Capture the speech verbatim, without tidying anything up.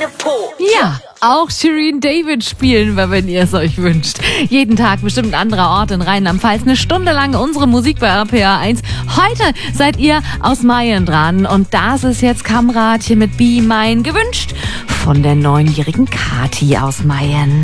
Ja, auch Shireen David spielen wir, wenn ihr es euch wünscht. Jeden Tag bestimmt ein anderer Ort in Rheinland-Pfalz. Eine Stunde lang unsere Musik bei R P R eins. Heute seid ihr aus Mayen dran. Und das ist jetzt Kamrat hier mit Be Mine gewünscht von der neunjährigen Kathi aus Mayen.